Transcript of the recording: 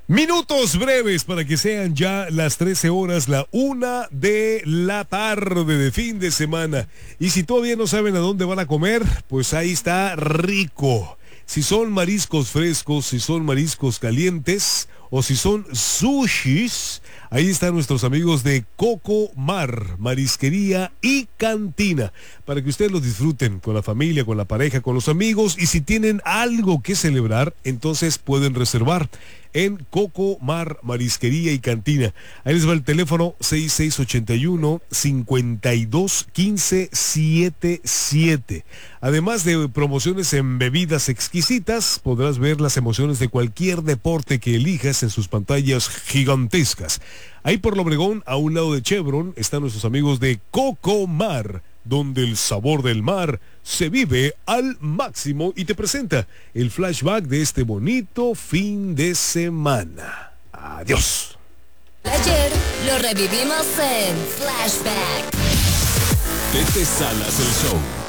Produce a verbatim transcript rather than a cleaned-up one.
Minutos breves para que sean ya las trece horas, la una de la tarde de fin de semana. Y si todavía no saben a dónde van a comer, pues ahí está rico. Si son mariscos frescos, si son mariscos calientes o si son sushis, ahí están nuestros amigos de Coco Mar, Marisquería y Cantina, para que ustedes los disfruten con la familia, con la pareja, con los amigos, y si tienen algo que celebrar, entonces pueden reservar en Coco Mar, Marisquería y Cantina. Ahí les va el teléfono seis seis ocho uno, cinco dos uno cinco siete siete. Además de promociones en bebidas exquisitas, podrás ver las emociones de cualquier deporte que elijas en sus pantallas gigantescas. Ahí por Lobregón, a un lado de Chevron, están nuestros amigos de Coco Mar, donde el sabor del mar se vive al máximo, y te presenta el flashback de este bonito fin de semana. Adiós. Ayer lo revivimos en Flashback. Tete Salas, el show.